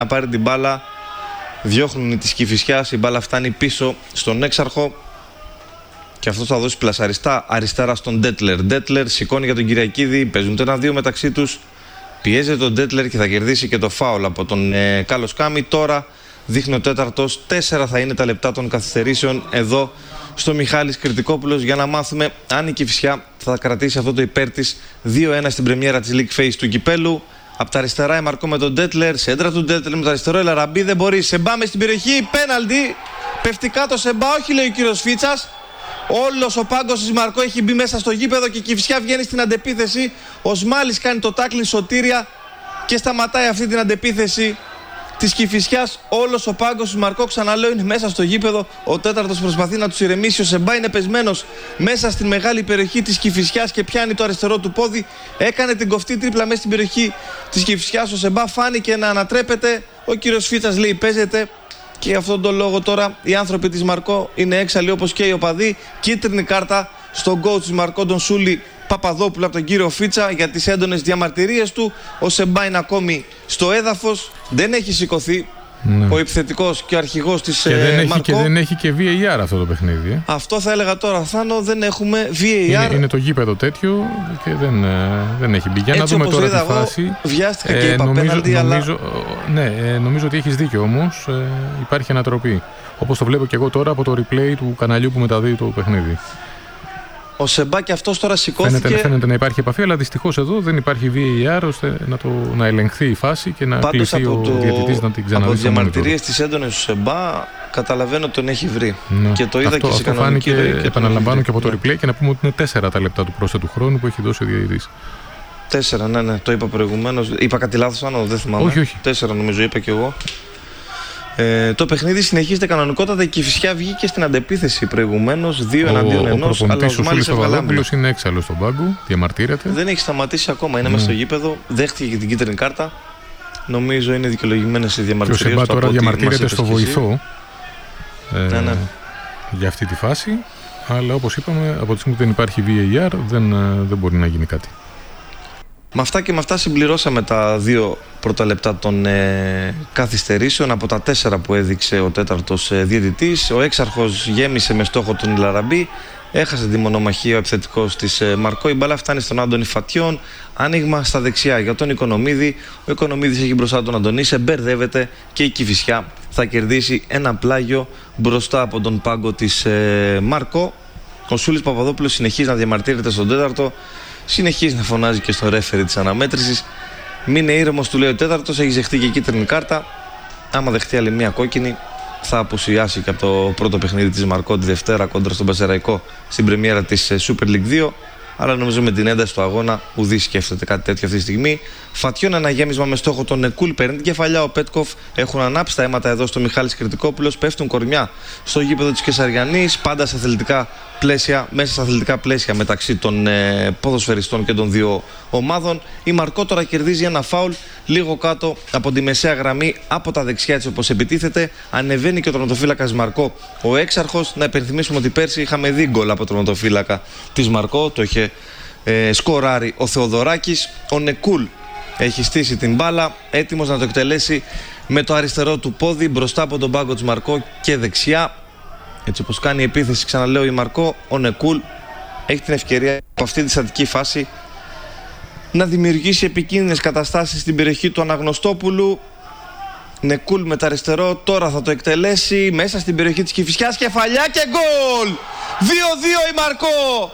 να πάρει την μπάλα. Διώχνουν τη Κηφισιάς, η μπάλα φτάνει πίσω στον έξαρχο. Και αυτό θα δώσει πλασαριστά αριστερά στον Ντέτλερ. Ντέτλερ σηκώνει για τον Κυριακίδη, παίζουν το 1-2 μεταξύ τους. Πιέζεται τον Ντέτλερ και θα κερδίσει και το φάουλ από τον Κάλλος Κάμι. Τώρα δείχνει ο τέταρτος. 4 θα είναι τα λεπτά των καθυστερήσεων εδώ στο Μιχάλης Κρητικόπουλος για να μάθουμε αν η Κηφισιά θα κρατήσει αυτό το υπέρ της 2-1 στην πρεμιέρα της League Phase του κυπέλου. Από τα αριστερά η Μαρκό με τον Ντέτλερ. Σέντρα του Ντέτλερ με το αριστερό. Η Λαραμπή δεν μπορεί. Σεμπά μες στην περιοχή. Πέναλτι. Πεφτικά το Σεμπά. Όχι, λέει ο κύριος Φίτσας. Όλος ο πάγκος της Μαρκό έχει μπει μέσα στο γήπεδο και η Κηφισιά βγαίνει στην αντεπίθεση. Ο Σμάλης κάνει το τάκλιν σωτήρια και σταματάει αυτή την αντεπίθεση της Κηφισιάς. Όλος ο πάγκος της Μαρκό, ξαναλέω, είναι μέσα στο γήπεδο. Ο τέταρτος προσπαθεί να τους ηρεμήσει. Ο Σεμπά είναι πεσμένος μέσα στην μεγάλη περιοχή της Κηφισιάς και πιάνει το αριστερό του πόδι. Έκανε την κοφτή τρίπλα μέσα στην περιοχή της Κηφισιάς. Ο Σεμπά φάνηκε να ανατρέπεται. Ο κύριος Φίτσας λέει παίζεται. Και για αυτόν τον λόγο τώρα οι άνθρωποι της Μαρκό είναι έξαλλοι όπως και οι οπαδοί. Κίτρινη κάρτα στον coach της Μαρκό, τον Σούλη Παπαδόπουλο, από τον κύριο Φίτσα για τις έντονες διαμαρτυρίες του. Ο Σεμπά είναι ακόμη στο έδαφος, δεν έχει σηκωθεί. Ναι. Ο επιθετικός και ο αρχηγός της Μαρκό. Και δεν έχει και VAR αυτό το παιχνίδι. Αυτό θα έλεγα τώρα, Θάνο, δεν έχουμε VAR. Είναι το γήπεδο τέτοιο και δεν έχει μπει. Για να δούμε τώρα τη φάση. Βιάστηκα και είπα πέναλτι, αλλά... νομίζω ότι έχεις δίκιο όμως. Υπάρχει ανατροπή. Όπως το βλέπω και εγώ τώρα από το replay του καναλιού που μεταδίδει το παιχνίδι. Ο Σεμπά και αυτός τώρα σηκώθηκε. Φαίνεται να υπάρχει επαφή, αλλά δυστυχώς εδώ δεν υπάρχει VAR ώστε να ελεγχθεί η φάση και να κληθεί ο διαιτητής να την ξαναδεί. Από τις διαμαρτυρίες της έντονες του Σεμπά καταλαβαίνω ότι τον έχει βρει. Ναι. Και το είδα και σε κανονική. Φάνηκε, επαναλαμβάνω και από το replay, και να πούμε ότι είναι 4 τα λεπτά του πρόσθετου χρόνου που έχει δώσει ο διαιτητής. 4, ναι, το είπα προηγουμένως. Είπα κάτι λάθος, αν δεν θυμάμαι. Όχι. 4 νομίζω είπα κι εγώ. Το παιχνίδι συνεχίζεται κανονικότατα. Η Κηφισιά βγήκε στην αντεπίθεση προηγουμένως 2-1. Αλλά ο Σούλης Παπαδόπουλος είναι έξαλλος στον πάγκο, διαμαρτύρεται. Δεν έχει σταματήσει ακόμα, είναι μέσα στο γήπεδο. Δέχτηκε και την κίτρινη κάρτα. Νομίζω είναι δικαιολογημένες οι διαμαρτυρίες. Και ο Σεμπά τώρα διαμαρτύρεται στο βοηθό για αυτή τη φάση. Αλλά όπως είπαμε, από τη στιγμή που δεν υπάρχει VAR δεν μπορεί να γίνει κάτι. Με αυτά και με αυτά συμπληρώσαμε τα 2 πρώτα λεπτά των καθυστερήσεων από τα 4 που έδειξε ο τέταρτος διαιτητής. Ο έξαρχος γέμισε με στόχο τον Λαραμπή. Έχασε τη μονομαχία ο επιθετικός της Μαρκό. Η μπάλα φτάνει στον Άντωνη Φατιών. Άνοιγμα στα δεξιά για τον Οικονομίδη. Ο Οικονομίδης έχει μπροστά τον Αντωνή. Σε μπερδεύεται και η Κηφισιά θα κερδίσει ένα πλάγιο μπροστά από τον πάγκο της Μαρκό. Ο Σούλης Παπαδόπουλος συνεχίζει να διαμαρτύρεται στον τέταρτο. Συνεχίζει να φωνάζει και στο ρέφερι της αναμέτρησης. Μείνε ήρεμος, του λέει ο τέταρτος. Έχει δεχτεί και κίτρινη κάρτα. Άμα δεχτεί άλλη μία κόκκινη, θα απουσιάσει και από το πρώτο παιχνίδι της Μαρκό τη Δευτέρα κόντρα στον Πασεραϊκό στην πρεμιέρα της Super League 2. Αλλά νομίζω με την ένταση του αγώνα ουδή σκέφτεται κάτι τέτοιο αυτή τη στιγμή. Φατιών ένα γέμισμα με στόχο τον Νεκούλ. Παίρνει την κεφαλιά ο Πέτκοφ. Έχουν ανάψει τα αίματα εδώ στο Μιχάλης Κρητικόπουλος. Πέφτουν κορμιά στο γήπεδο της Κεσαριανής. Πάντα σε αθλητικά πλαίσια, μέσα στα αθλητικά πλαίσια μεταξύ των ποδοσφαιριστών και των δύο ομάδων. Η Μαρκό τώρα κερδίζει ένα φάουλ λίγο κάτω από τη μεσαία γραμμή, από τα δεξιά της όπως επιτίθεται. Ανεβαίνει και ο τερματοφύλακας Μαρκό, ο έξαρχος. Να υπενθυμίσουμε ότι πέρσι είχαμε δει γκολ από τερματοφύλακα της Μαρκό. Το είχε σκοράρει ο Θεοδωράκης. Ο Νεκούλ έχει στήσει την μπάλα, έτοιμος να το εκτελέσει με το αριστερό του πόδι μπροστά από τον πάγκο της Μαρκό και δεξιά. Έτσι όπως κάνει η επίθεση, ξαναλέω, η Μαρκό, ο Νεκούλ έχει την ευκαιρία από αυτή τη στατική φάση να δημιουργήσει επικίνδυνες καταστάσεις στην περιοχή του Αναγνωστόπουλου. Νεκούλ με το αριστερό, τώρα θα το εκτελέσει μέσα στην περιοχή της Κηφισιάς, κεφαλιά και γκολ! 2-2 η Μαρκό!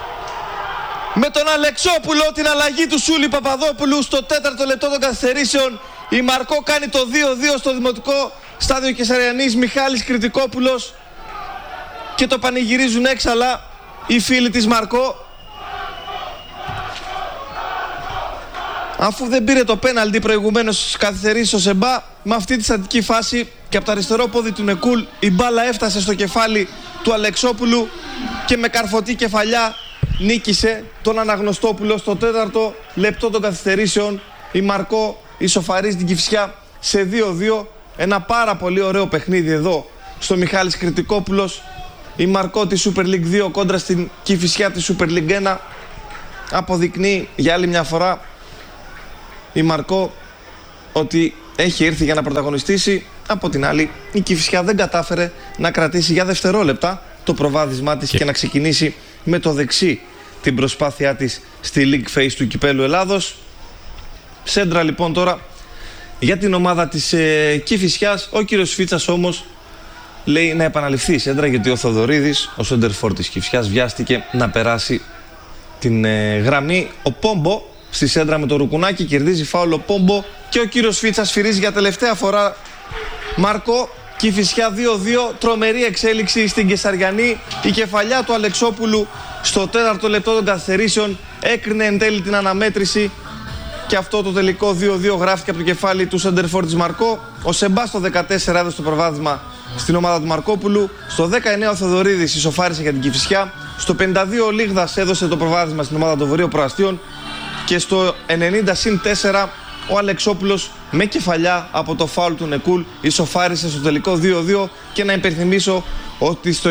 Με τον Αλεξόπουλο, την αλλαγή του Σούλη Παπαδόπουλου στο 4ο λεπτό των καθυστερήσεων, η Μαρκό κάνει το 2-2 στο δημοτικό στάδιο Κεσαριανής. Μιχάλης Κρητικόπουλος, και το πανηγυρίζουν έξαλα οι φίλοι της Μαρκό, αφού δεν πήρε το πέναλτι προηγουμένως στις καθυστερήσεις ο Σεμπά. Με αυτή τη στατική φάση και από το αριστερό πόδι του Νεκούλ η μπάλα έφτασε στο κεφάλι του Αλεξόπουλου και με καρφωτή κεφαλιά νίκησε τον Αναγνωστόπουλο στο 4ο λεπτό των καθυστερήσεων. Η Μαρκό ισοφαρίζει την Κηφισιά σε 2-2. Ένα πάρα πολύ ωραίο παιχνίδι εδώ στο Μιχάλης Κρητικόπουλος. Η Μαρκό της Super League 2 κόντρα στην Κηφισιά της Super League 1 αποδεικνύει για άλλη μια φορά η Μαρκό ότι έχει έρθει για να πρωταγωνιστήσει. Από την άλλη, η Κηφισιά δεν κατάφερε να κρατήσει για δευτερόλεπτα το προβάδισμά της και να ξεκινήσει με το δεξί την προσπάθειά της στη League Phase του Κυπέλλου Ελλάδος. Σέντρα λοιπόν τώρα για την ομάδα της Κηφισιάς. Ο κύριος Φίτσας όμως λέει να επαναληφθεί η σέντρα, γιατί ο Θοδωρίδης, ο σέντερφορ της Κηφισιάς, βιάστηκε να περάσει την γραμμή. Ο Πόμπο στη σέντρα με το ρουκουνάκι, κερδίζει φάουλ ο Πόμπο και ο κύριος Φίτσας σφυρίζει για τελευταία φορά. Μάρκο, Κηφισιά 2-2, τρομερή εξέλιξη στην Κεσαριανή. Η κεφαλιά του Αλεξόπουλου στο 4ο λεπτό των καθυστερήσεων έκρινε εν τέλει την αναμέτρηση και αυτό το τελικό 2-2 γράφτηκε από το κεφάλι του σέντερφορ της Μαρκό. Ο Σεμπά στο 14 έδωσε το προβάδισμα στην ομάδα του Μαρκόπουλου. Στο 19 ο Θοδωρίδης ισοφάρισε για την Κηφισιά. Στο 52 ο Λίγδας έδωσε το προβάδισμα στην ομάδα των Βορείων Προαστίων. Και στο 90-4 ο Αλεξόπουλος με κεφαλιά από το φάουλ του Νεκούλ ισοφάρισε στο τελικό 2-2. Και να υπενθυμίσω ότι στο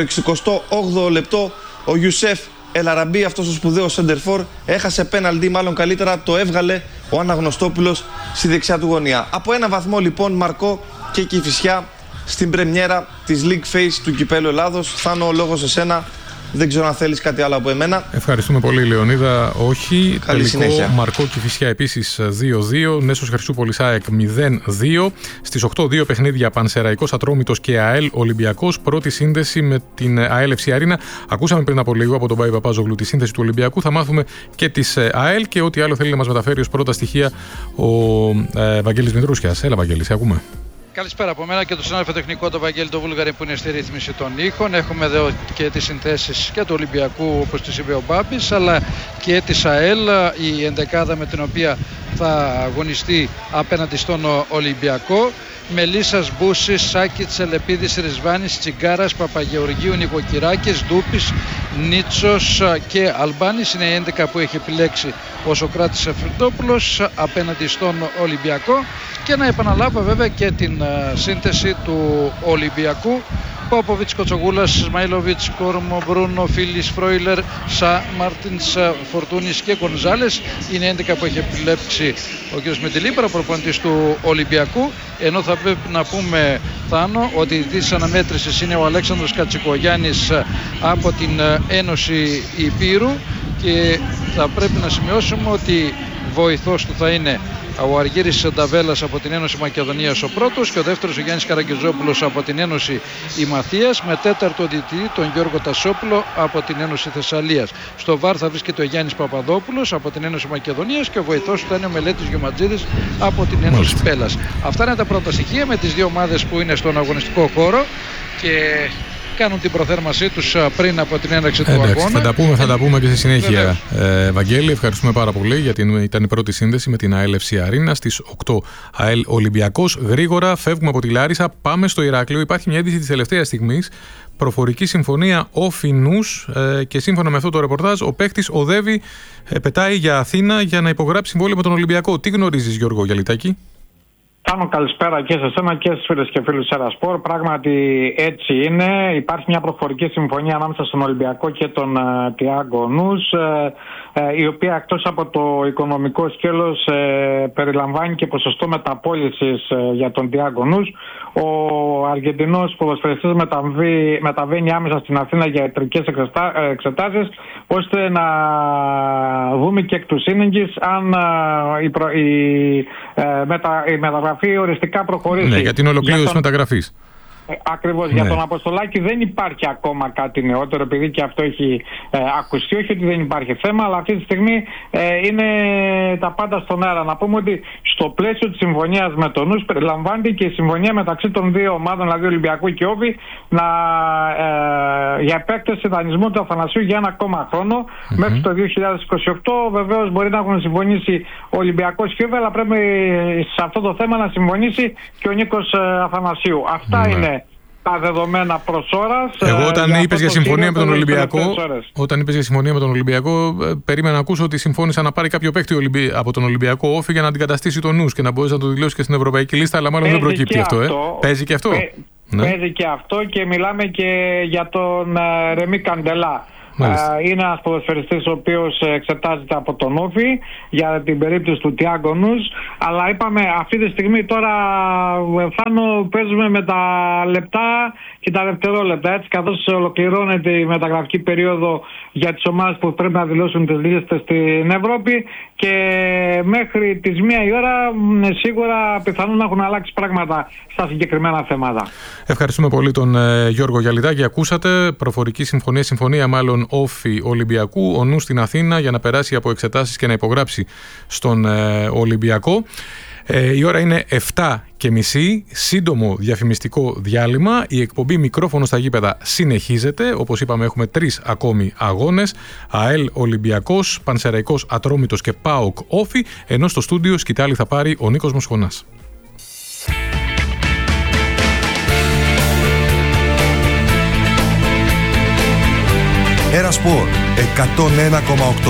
68ο λεπτό ο Ιουσέφ Ελαραμπή, αυτός ο σπουδαίος σέντερφορ, έχασε πέναλτι, μάλλον καλύτερα το έβγαλε ο Αναγνωστόπουλος στη δεξιά του γωνία. Από ένα βαθμό λοιπόν Μαρκό και Κηφισιά στην πρεμιέρα της League Phase του Κυπέλλου Ελλάδος. Θάνο, ο λόγος σε σένα. Δεν ξέρω αν θέλεις κάτι άλλο από εμένα. Ευχαριστούμε πολύ, Λεωνίδα. Όχι. Καλή συνέχεια. Μαρκό Κηφισιά επίσης 2-2. Νέσος Χρυσούπολης ΑΕΚ 0-2. Στις 8-2 παιχνίδια Πανσεραϊκός Ατρόμητος και ΑΕΛ Ολυμπιακός. Πρώτη σύνδεση με την ΑΕΛ FC Αρίνα. Ακούσαμε πριν από λίγο από τον Πάη Παπάζογλου τη σύνθεση του Ολυμπιακού. Θα μάθουμε και της ΑΕΛ και ό,τι άλλο θέλει να μας μεταφέρει ως πρώτα στοιχεία ο Βαγγέλης Μητρούσιας. Έλα, Βαγγέλη, σε ακούμε. Καλησπέρα από μένα και το συνάδελφο τεχνικό το Βαγγέλη το Βούλγαρη που είναι στη ρύθμιση των ήχων. Έχουμε εδώ και τις συνθέσεις και του Ολυμπιακού, όπως τις είπε ο Μπάμπης, αλλά και της ΑΕΛ, η ενδεκάδα με την οποία θα αγωνιστεί απέναντι στον Ολυμπιακό. Μελίσσας, Μπούσης, Σάκη, Τσελεπίδης, Ρισβάνης, Τσιγκάρας, Παπαγεωργίου, Νικοκυράκης, Ντούπης, Νίτσος και Αλμπάνης. Είναι η 11 που έχει επιλέξει ο Σοκράτης Αφριτόπουλος απέναντι στον Ολυμπιακό. Και να επαναλάβω βέβαια και την σύνθεση του Ολυμπιακού. Πόποβιτς, Κοτσογούλας, Σμαϊλοβιτς, Κόρμο, Μπρούνο, Φίλης, Φρόιλερ, Σα, Μάρτινς, Φορτούνης και Γκονζάλες. Είναι 11 που έχει επιλέξει ο κ. Μεντιλίμπαρα, προπονητής του Ολυμπιακού. Ενώ θα πρέπει να πούμε, Θάνο, ότι η της αναμέτρησης είναι ο Αλέξανδρος Κατσικογιάννης από την Ένωση Υπήρου και θα πρέπει να σημειώσουμε ότι βοηθός του θα είναι ο Αργύρης Νταβέλας από την Ένωση Μακεδονίας ο πρώτος και ο δεύτερος ο Γιάννης Καραγκεζόπουλος από την Ένωση Ημαθίας, με τέταρτο διαιτητή τον Γιώργο Τασόπουλο από την Ένωση Θεσσαλίας. Στο ΒΑΡ θα βρίσκεται ο Γιάννης Παπαδόπουλος από την Ένωση Μακεδονίας και ο βοηθός του θα είναι ο Μελέτης Γιωματζίδης από την Ένωση Πέλας. Αυτά είναι τα πρώτα στοιχεία με τις δύο ομάδες που είναι στον αγωνιστικό χώρο και κάνουν την προθέρμασή τους πριν από την έναρξη του αγώνα. Θα τα πούμε και στη συνέχεια, Βαγγέλη. Ευχαριστούμε πάρα πολύ, γιατί ήταν η πρώτη σύνδεση με την ΑΕΛ FC Αρίνα. Στις 8 ΑΕΛ Ολυμπιακός. Γρήγορα φεύγουμε από τη Λάρισα, πάμε στο Ηράκλειο. Υπάρχει μια είδηση της τελευταίας στιγμής. Προφορική συμφωνία Όφινους και σύμφωνα με αυτό το ρεπορτάζ, ο παίκτης οδεύει, πετάει για Αθήνα για να υπογράψει συμβόλαιο με τον Ολυμπιακό. Τι γνωρίζεις, Γιώργο Γιαλιτάκη? Κάνω καλησπέρα και σε εσένα και στις φίλες και φίλους της Ερασπορ. Πράγματι έτσι είναι. Υπάρχει μια προφορική συμφωνία ανάμεσα στον Ολυμπιακό και τον Τιάγκο Νους, η οποία εκτός από το οικονομικό σκέλος περιλαμβάνει και ποσοστό μεταπώλησης για τον Τιάγκο Νους. Ο Αργεντινός ποδοσφαιριστής μεταβαίνει άμεσα στην Αθήνα για ιατρικές εξετάσεις, ώστε να δούμε και εκ του σύνεγγυς αν η μεταγραφή οριστικά προχωρήσει. Ναι, για την ολοκλήρωση μεταγραφής. Ακριβώς. Για τον Αποστολάκη δεν υπάρχει ακόμα κάτι νεότερο, επειδή και αυτό έχει ακουστεί. Όχι ότι δεν υπάρχει θέμα, αλλά αυτή τη στιγμή είναι τα πάντα στον αέρα. Να πούμε ότι στο πλαίσιο της συμφωνίας με τον Νους περιλαμβάνεται και η συμφωνία μεταξύ των δύο ομάδων, δηλαδή Ολυμπιακού και Όβη, για επέκταση δανεισμού του Αθανασίου για ένα ακόμα χρόνο μέχρι το 2028. Βεβαίως μπορεί να έχουν συμφωνήσει ο Ολυμπιακός και Όβη, αλλά πρέπει σε αυτό το θέμα να συμφωνήσει και ο Νίκος Αθανασίου. Αυτά είναι τα δεδομένα προς ώρας. Εγώ όταν είπες για συμφωνία με τον Ολυμπιακό, περίμενα να ακούσω ότι συμφώνησα να πάρει κάποιο παίκτη από τον Ολυμπιακό Όφη για να αντικαταστήσει τον Νους και να μπορέσει να το δηλώσει και στην ευρωπαϊκή λίστα, αλλά μάλλον δεν προκύπτει αυτό. Παίζει και αυτό. Παίζει και αυτό και μιλάμε και για τον Ρεμί Καντελά. Είναι ένας ποδοσφαιριστής ο οποίος εξετάζεται από τον Όφη για την περίπτωση του Τιάγκο Νους. Αλλά είπαμε αυτή τη στιγμή τώρα παίζουμε με τα λεπτά και τα δευτερόλεπτα, έτσι, καθώς ολοκληρώνεται η μεταγραφική περίοδο για τις ομάδες που πρέπει να δηλώσουν τις λίστες στην Ευρώπη, και μέχρι τις 1 η ώρα σίγουρα πιθανόν να έχουν αλλάξει πράγματα στα συγκεκριμένα θέματα. Ευχαριστούμε πολύ τον Γιώργο Γιαλιδάκη. Ακούσατε προφορική συμφωνία μάλλον Όφη Ολυμπιακού, ο Νους στην Αθήνα για να περάσει από εξετάσεις και να υπογράψει στον Ολυμπιακό. Η ώρα είναι 7:30, σύντομο διαφημιστικό διάλειμμα. Η εκπομπή Μικρόφωνο στα γήπεδα συνεχίζεται. Όπως είπαμε, έχουμε 3 ακόμη αγώνες. ΑΕΛ Ολυμπιακός, Πανσεραϊκός Ατρόμητος και ΠΑΟΚ Όφη, ενώ στο στούντιο σκητάλη θα πάρει ο Νίκος Μοσχονάς. Ένα Σπορ 101,8.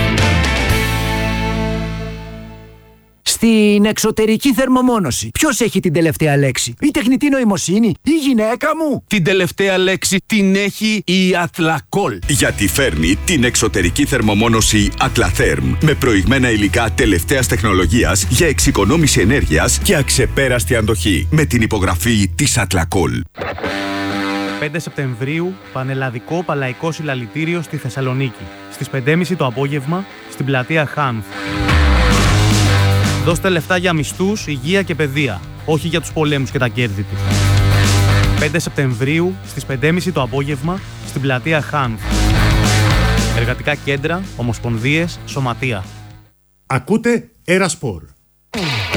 Στην εξωτερική θερμομόνωση, ποιος έχει την τελευταία λέξη? Η τεχνητή νοημοσύνη, η γυναίκα μου? Την τελευταία λέξη την έχει η Athlacol. Γιατί φέρνει την εξωτερική θερμομόνωση Atlatherm με προηγμένα υλικά τελευταίας τεχνολογίας για εξοικονόμηση ενέργειας και αξεπέραστη αντοχή. Με την υπογραφή της Athlacol. 5 Σεπτεμβρίου, πανελλαδικό παλαϊκό συλλαλητήριο στη Θεσσαλονίκη. Στις 5:30 το απόγευμα, στην πλατεία Χάνθ. Δώστε λεφτά για μισθούς, υγεία και παιδεία, όχι για τους πολέμους και τα κέρδη του. 5 Σεπτεμβρίου, στις 5:30 το απόγευμα, στην πλατεία Χάνθ. Εργατικά κέντρα, ομοσπονδίες, σωματεία. Ακούτε Ένα Σπορ.